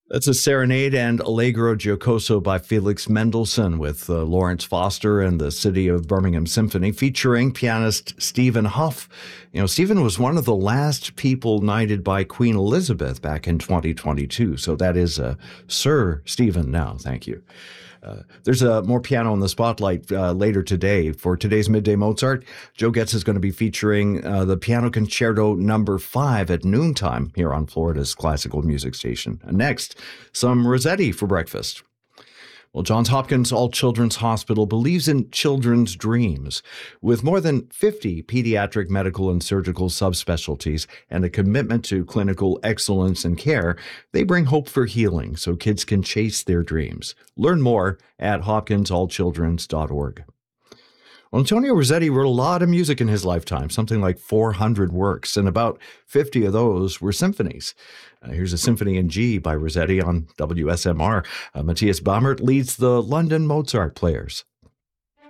That's a serenade and Allegro Giocoso by Felix Mendelssohn with Lawrence Foster and the City of Birmingham Symphony featuring pianist Stephen Hough. You know, Stephen was one of the last people knighted by Queen Elizabeth back in 2022. So that is Sir Stephen now. Thank you. There's more piano in the spotlight later today. For today's Midday Mozart, Joe Getz is going to be featuring the Piano Concerto Number 5 at noontime here on Florida's classical music station. And next, some Rossetti for breakfast. Well, Johns Hopkins All Children's Hospital believes in children's dreams. With more than 50 pediatric medical and surgical subspecialties and a commitment to clinical excellence and care, they bring hope for healing so kids can chase their dreams. Learn more at hopkinsallchildrens.org. Well, Antonio Rossetti wrote a lot of music in his lifetime, something like 400 works, and about 50 of those were symphonies. Here's a symphony in G by Rossetti on WSMR. Matthias Baumert leads the London Mozart Players.